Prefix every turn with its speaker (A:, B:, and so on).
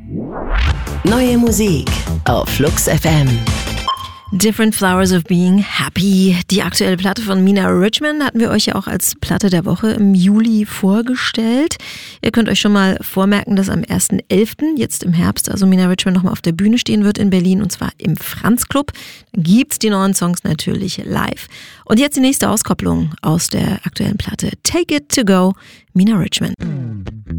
A: Neue Musik auf Flux FM.
B: Different Flowers of Being Happy. Die aktuelle Platte von Mina Richman hatten wir euch ja auch als Platte der Woche im Juli vorgestellt. Ihr könnt euch schon mal vormerken, dass am 1.11., jetzt im Herbst, also Mina Richman nochmal auf der Bühne stehen wird in Berlin, und zwar im Franz Club. Dann gibt's die neuen Songs natürlich live. Und jetzt die nächste Auskopplung aus der aktuellen Platte. Take It To Go, Mina Richman.